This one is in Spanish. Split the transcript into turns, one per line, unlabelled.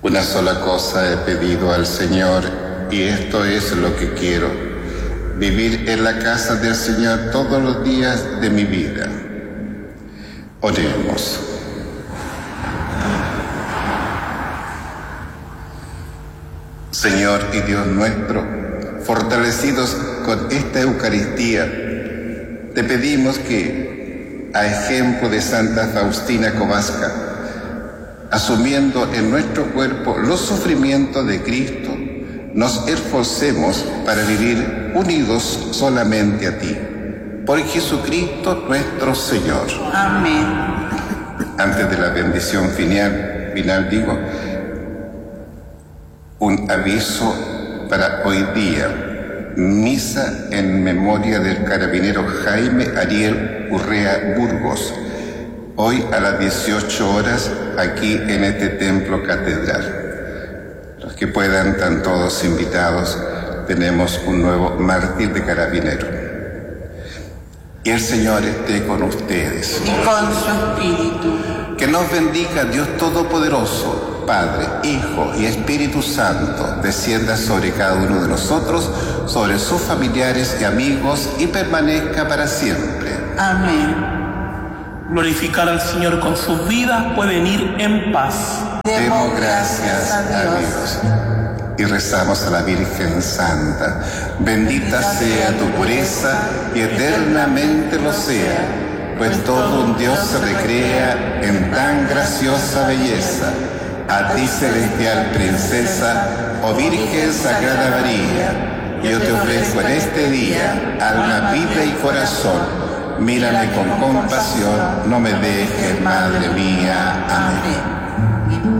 Una sola cosa he pedido al Señor, y esto es lo que quiero: vivir en la casa del Señor todos los días de mi vida. Oremos. Señor y Dios nuestro, fortalecidos con esta Eucaristía, te pedimos que, a ejemplo de Santa Faustina Kowalska, asumiendo en nuestro cuerpo los sufrimientos de Cristo, nos esforcemos para vivir unidos solamente a ti. Por Jesucristo nuestro Señor.
Amén.
Antes de la bendición final digo, un aviso para hoy día: misa en memoria del carabinero Jaime Ariel Urrea Burgos, hoy a las 18 horas aquí en este templo catedral. Los que puedan, están todos invitados. Tenemos un nuevo mártir de carabinero. Y el Señor esté con ustedes.
Y con su espíritu.
Que nos bendiga Dios Todopoderoso, Padre, Hijo y Espíritu Santo, descienda sobre cada uno de nosotros, sobre sus familiares y amigos, y permanezca para siempre.
Amén.
Glorificar al Señor con sus vidas, pueden ir en paz.
Demos gracias a Dios. Y rezamos a la Virgen Santa. Bendita sea tu pureza y eternamente lo sea, pues todo un Dios se recrea en tan graciosa belleza. A ti, celestial princesa, oh Virgen Sagrada María, yo te ofrezco en este día alma, vida y corazón. Mírame con compasión, no me dejes, Madre mía. Amén.